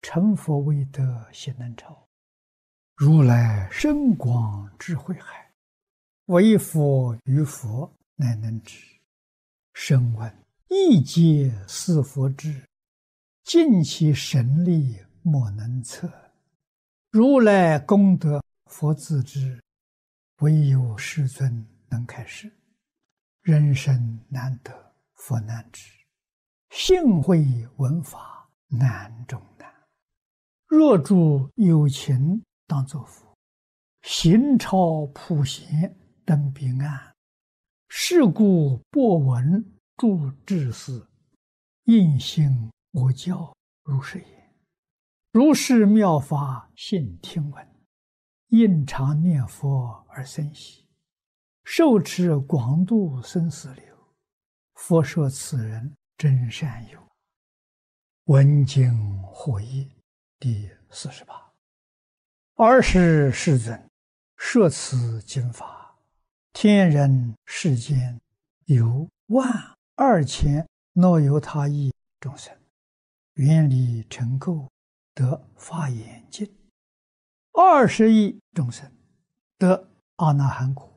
成佛为德性能超，如来深广智慧海，唯佛于佛乃能知。声闻一皆是佛智，尽其神力莫能测。如来功德佛自知，唯有世尊能开示。人生难得佛难知，幸会闻法难中难。若诸有情当作佛，行超普贤登彼岸。是故播闻诸智士，应信我教如是言。如是妙法信听闻，应常念佛而生喜。受持广度生死流，佛说此人真善友。闻经获益第48。尔时世尊摄此经法，天人世间有12000耨由他亿众生，愿力成垢，得法眼净；20亿众生得阿那含果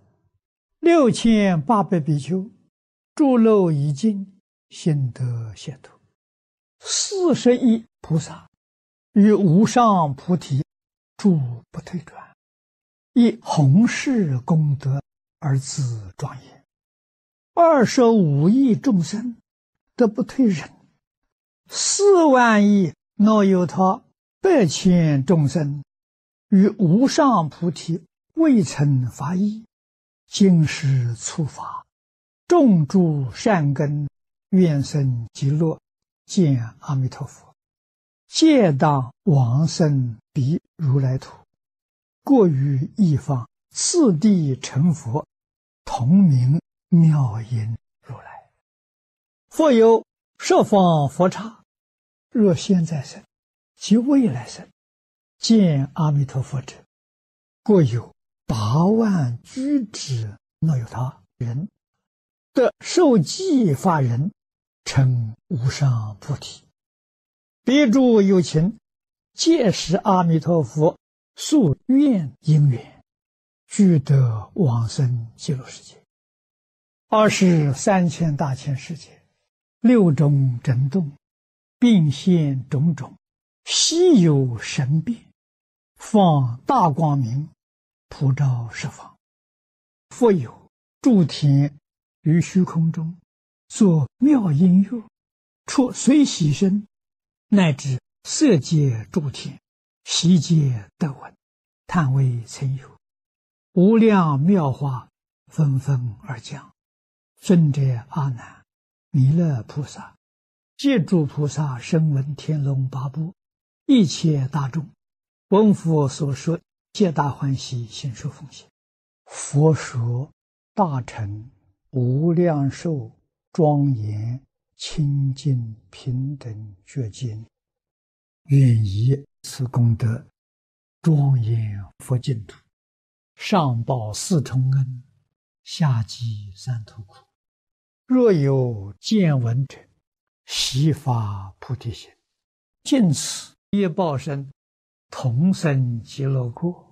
；6800比丘诸漏已尽，心得解脱；40亿菩萨于无上菩提诸不退转，以弘誓功德而自庄严；25亿众生得不退忍；4万亿耨由他100千众生于无上菩提未曾发意，今时触法，种诸善根，愿生极乐，见阿弥陀佛，皆当往生彼如来土，过于一方，次第成佛，同名妙音如来。复有十方佛刹，若现在生及未来生，见阿弥陀佛者，过有8万居之耨由他人，得受记法人，成无上菩提。彼诸有情，皆是阿弥陀佛宿愿因缘，俱得往生极乐世界。23千大千世界，6种震动，并现种种稀有神变，放大光明，普照十方。复有诸天于虚空中作妙音乐，出随喜声，乃至色界诸天，悉皆得闻，叹为曾有。无量妙法纷纷而降。尊者阿难、弥勒菩萨、皆诸菩萨声闻天龙八部，一切大众，闻佛所说，皆大欢喜，信受奉献。佛说大乘无量寿庄严清净平等觉经，愿以此功德庄严佛净土，上报4重恩，下济3途苦。若有见闻者，悉发菩提心，尽此业报身，同生极乐国。